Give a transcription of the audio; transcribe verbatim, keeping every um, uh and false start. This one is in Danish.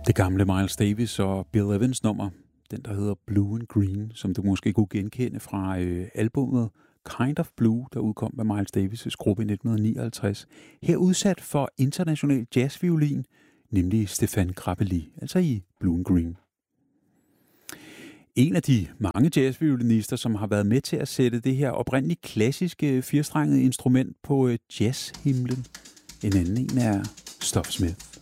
Det gamle Miles Davis og Bill Evans nummer, den der hedder Blue and Green, som du måske kunne genkende fra øh, albumet Kind of Blue, der udkom med Miles Davis' gruppe i nitten nioghalvtreds. Her udsat for international jazzviolin, nemlig Stéphane Grappelli, altså i Blue and Green. En af de mange jazzviolinister, som har været med til at sætte det her oprindeligt klassiske firstrengede instrument på øh, jazzhimlen. En anden en er Stuff Smith.